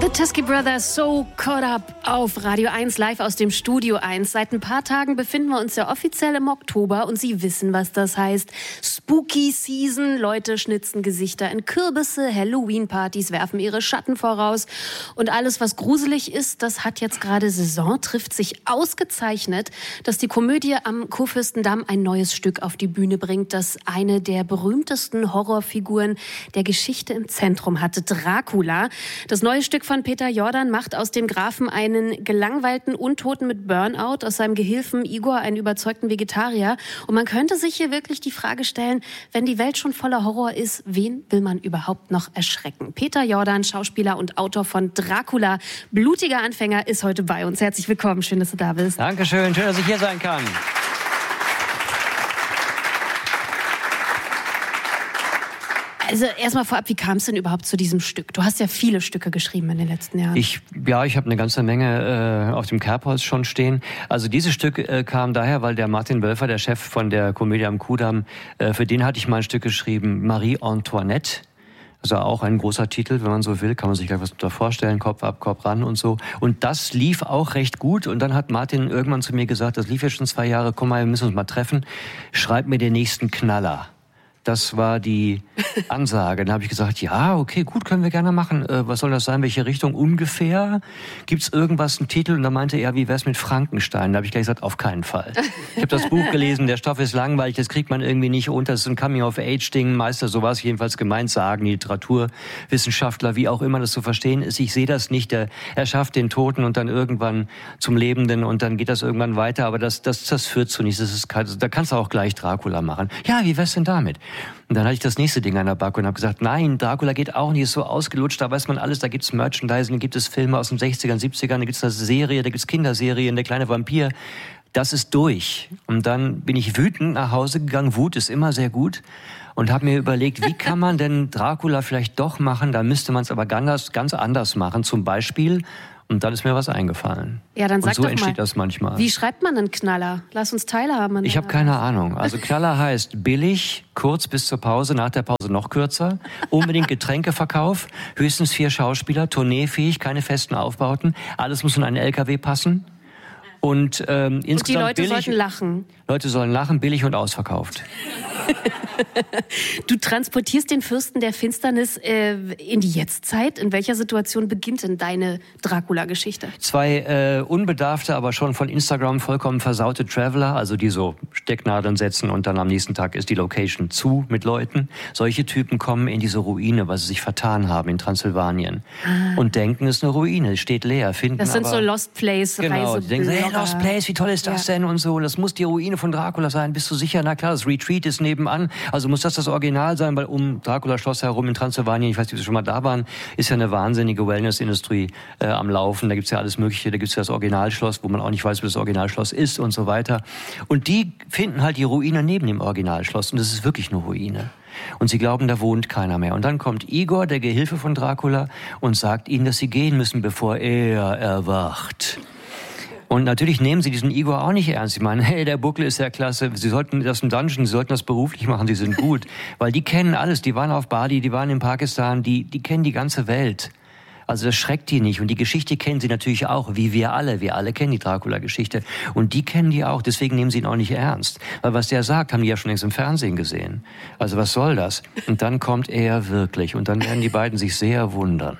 The Teskey Brothers, So Caught Up auf Radio 1, live aus dem Studio 1. Seit ein paar Tagen befinden wir uns ja offiziell im Oktober und Sie wissen, was das heißt. Spooky Season, Leute schnitzen Gesichter in Kürbisse, Halloween-Partys werfen ihre Schatten voraus. Und alles, was gruselig ist, das hat jetzt gerade Saison, trifft sich ausgezeichnet, dass die Komödie am Kurfürstendamm ein neues Stück auf die Bühne bringt, das eine der berühmtesten Horrorfiguren der Geschichte im Zentrum hatte, Dracula. Das neue Stück von Peter Jordan macht aus dem Grafen einen gelangweilten Untoten mit Burnout, aus seinem Gehilfen Igor einen überzeugten Vegetarier. Und man könnte sich hier wirklich die Frage stellen, wenn die Welt schon voller Horror ist, wen will man überhaupt noch erschrecken? Peter Jordan, Schauspieler und Autor von Dracula, blutiger Anfänger, ist heute bei uns. Herzlich willkommen, schön, dass du da bist. Dankeschön, schön, dass ich hier sein kann. Also erstmal vorab, wie kam es denn überhaupt zu diesem Stück? Du hast ja viele Stücke geschrieben in den letzten Jahren. Ich habe eine ganze Menge auf dem Kerbholz schon stehen. Also dieses Stück kam daher, weil der Martin Wölfer, der Chef von der Komödie am Kudamm, für den hatte ich mal ein Stück geschrieben, Marie Antoinette. Also auch ein großer Titel, wenn man so will, kann man sich gleich was da vorstellen, Kopf ab, Kopf ran und so. Und das lief auch recht gut. Und dann hat Martin irgendwann zu mir gesagt, das lief jetzt schon 2 Jahre, komm mal, wir müssen uns mal treffen, schreib mir den nächsten Knaller. Das war die Ansage. Dann habe ich gesagt, ja, okay, gut, können wir gerne machen. Was soll das sein? Welche Richtung ungefähr? Gibt's irgendwas, einen Titel? Und dann meinte er, wie wär's mit Frankenstein? Da habe ich gleich gesagt, auf keinen Fall. Ich habe das Buch gelesen, der Stoff ist langweilig, das kriegt man irgendwie nicht unter. Das ist ein Coming-of-Age-Ding, Meister, so war es jedenfalls gemeint, sagen die Literaturwissenschaftler, wie auch immer das zu verstehen ist. Ich sehe das nicht. Er schafft den Toten und dann irgendwann zum Lebenden und dann geht das irgendwann weiter. Aber das führt zu nichts. Da kannst du auch gleich Dracula machen. Ja, wie wär's denn damit? Und dann hatte ich das nächste Ding an der Backe und habe gesagt, nein, Dracula geht auch nicht, ist so ausgelutscht, da weiß man alles, da gibt's Merchandising, da gibt es Filme aus den 60ern, 70ern, da gibt's eine Serie, da gibt's Kinderserien, der kleine Vampir. Das ist durch. Und dann bin ich wütend nach Hause gegangen, Wut ist immer sehr gut, und habe mir überlegt, wie kann man denn Dracula vielleicht doch machen, da müsste man es aber ganz anders machen, zum Beispiel. Und dann ist mir was eingefallen. Ja, dann sag und so doch entsteht mal, das manchmal. Wie schreibt man einen Knaller? Lass uns teilhaben. Ich habe keine Ahnung. Also Knaller heißt billig, kurz bis zur Pause, nach der Pause noch kürzer, unbedingt Getränkeverkauf, höchstens 4 Schauspieler, tourneefähig, keine festen Aufbauten, alles muss in einen LKW passen. Und insgesamt und die Leute billig, sollten lachen. Leute sollen lachen, billig und ausverkauft. Du transportierst den Fürsten der Finsternis in die Jetztzeit. In welcher Situation beginnt denn deine Dracula-Geschichte? 2 unbedarfte, aber schon von Instagram vollkommen versaute Traveler, also die so Stecknadeln setzen und dann am nächsten Tag ist die Location zu mit Leuten. Solche Typen kommen in diese Ruine, weil sie sich vertan haben in Transsilvanien und denken, es ist eine Ruine, es steht leer. Finden das sind aber, so Lost Place Genau, die denken, hey, Lost Place, wie toll ist das denn und so. Das muss die Ruine von Dracula sein, bist du sicher? Na klar, das Retreat ist nebenan, also muss das Original sein, weil um Dracula-Schloss herum in Transsilvanien, ich weiß nicht, ob Sie schon mal da waren, ist ja eine wahnsinnige Wellness-Industrie am Laufen. Da gibt's ja alles Mögliche, da gibt's ja das Originalschloss, wo man auch nicht weiß, wo das Originalschloss ist und so weiter. Und die finden halt die Ruine neben dem Originalschloss und das ist wirklich eine Ruine. Und sie glauben, da wohnt keiner mehr. Und dann kommt Igor, der Gehilfe von Dracula, und sagt ihnen, dass sie gehen müssen, bevor er erwacht. Und natürlich nehmen sie diesen Igor auch nicht ernst. Sie meinen, hey, der Buckel ist ja klasse, Sie sollten das im Dungeon, Sie sollten das beruflich machen, Sie sind gut. Weil die kennen alles, die waren auf Bali, die waren in Pakistan, die kennen die ganze Welt. Also das schreckt die nicht. Und die Geschichte kennen sie natürlich auch, wie wir alle. Wir alle kennen die Dracula-Geschichte. Und die kennen die auch, deswegen nehmen sie ihn auch nicht ernst. Weil was der sagt, haben die ja schon längst im Fernsehen gesehen. Also was soll das? Und dann kommt er wirklich. Und dann werden die beiden sich sehr wundern.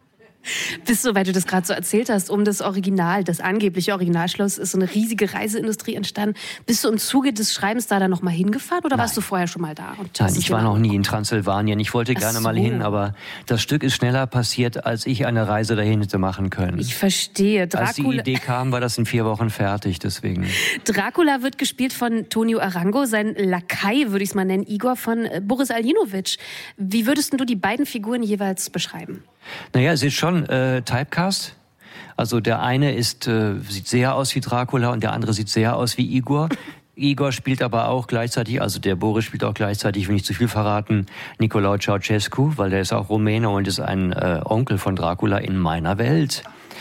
Bist du, weil du das gerade so erzählt hast, um das Original, das angebliche Originalschloss, ist so eine riesige Reiseindustrie entstanden. Bist du im Zuge des Schreibens da dann noch mal hingefahren oder warst du vorher schon mal da? Nein, ich war noch nie in Transsilvanien. Ich wollte gerne mal hin, aber das Stück ist schneller passiert, als ich eine Reise dahin hätte machen können. Ich verstehe. Als die Idee kam, war das in 4 Wochen fertig, deswegen. Dracula wird gespielt von Tonio Arango, sein Lakai, würde ich es mal nennen, Igor, von Boris Aljinovic. Wie würdest du die beiden Figuren jeweils beschreiben? Naja, es ist schon Typecast. Also der eine sieht sehr aus wie Dracula und der andere sieht sehr aus wie Igor. Igor spielt aber auch gleichzeitig, also der Boris spielt auch gleichzeitig, will nicht zu viel verraten, Nicolae Ceausescu, weil der ist auch Rumäne und ist ein Onkel von Dracula in meiner Welt.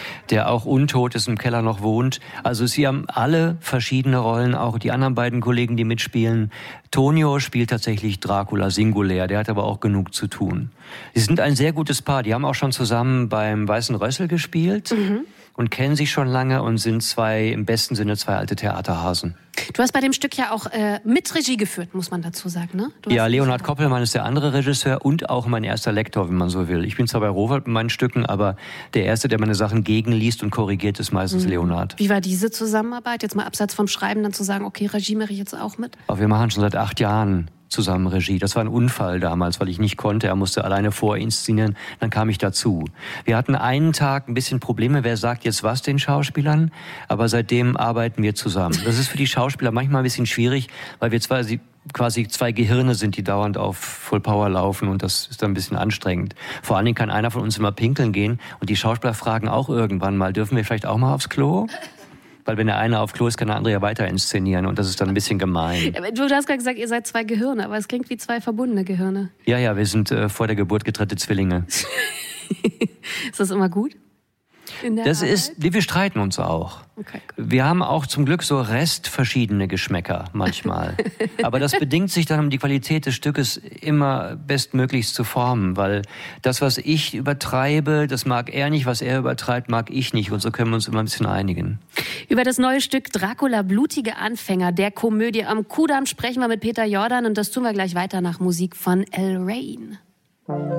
der auch untot ist, im Keller noch wohnt. Also sie haben alle verschiedene Rollen, auch die anderen beiden Kollegen, die mitspielen. Tonio spielt tatsächlich Dracula singulär, der hat aber auch genug zu tun. Sie sind ein sehr gutes Paar, die haben auch schon zusammen beim Weißen Rössel gespielt. Und kennen sich schon lange und sind im besten Sinne zwei alte Theaterhasen. Du hast bei dem Stück ja auch mit Regie geführt, muss man dazu sagen, ne? Ja, Leonhard Koppelmann ist der andere Regisseur und auch mein erster Lektor, wenn man so will. Ich bin zwar bei Rowohlt mit meinen Stücken, aber der Erste, der meine Sachen gegenliest und korrigiert, ist meistens Leonhard. Wie war diese Zusammenarbeit? Jetzt mal abseits vom Schreiben, dann zu sagen, okay, Regie mache ich jetzt auch mit? Aber wir machen schon seit 8 Jahren zusammen Regie. Das war ein Unfall damals, weil ich nicht konnte. Er musste alleine vorinszenieren. Dann kam ich dazu. Wir hatten einen Tag ein bisschen Probleme. Wer sagt jetzt was den Schauspielern? Aber seitdem arbeiten wir zusammen. Das ist für die Schauspieler manchmal ein bisschen schwierig, weil wir quasi zwei Gehirne sind, die dauernd auf Full Power laufen und das ist dann ein bisschen anstrengend. Vor allen Dingen kann einer von uns immer pinkeln gehen und die Schauspieler fragen auch irgendwann mal, dürfen wir vielleicht auch mal aufs Klo? Weil wenn der eine auf Klo ist, kann der andere ja weiter inszenieren und das ist dann ein bisschen gemein. Du hast gerade gesagt, ihr seid 2 Gehirne, aber es klingt wie 2 verbundene Gehirne. Ja, wir sind vor der Geburt getrennte Zwillinge. Ist das immer gut? Wir streiten uns auch. Okay, wir haben auch zum Glück so restverschiedene Geschmäcker manchmal. Aber das bedingt sich dann, um die Qualität des Stückes immer bestmöglichst zu formen, weil das, was ich übertreibe, das mag er nicht, was er übertreibt, mag ich nicht und so können wir uns immer ein bisschen einigen. Über das neue Stück Dracula, blutige Anfänger der Komödie am Kudamm sprechen wir mit Peter Jordan und das tun wir gleich weiter nach Musik von El Rain.